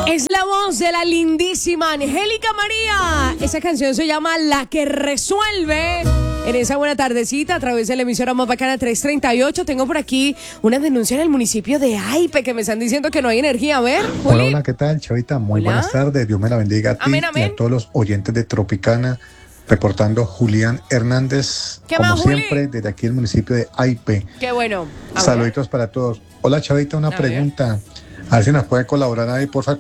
Es la voz de la lindísima Angélica María. Esa canción se llama La que resuelve. En esa buena tardecita, a través de la emisora más bacana 338, tengo por aquí una denuncia en el municipio de Aipe, que me están diciendo que no hay energía. A ver, Juli. Hola, ¿qué tal, Chavita? Muy Hola. buenas tardes. Dios me la bendiga a ti Amén, amén. y a todos los oyentes de Tropicana. Reportando Julián Hernández, ¿Qué como más, Juli? siempre, desde aquí el municipio de Aipe. Qué bueno. A ver. Saluditos para todos. Hola, Chavita, una A ver. pregunta. A ver si nos puede colaborar ahí, por favor,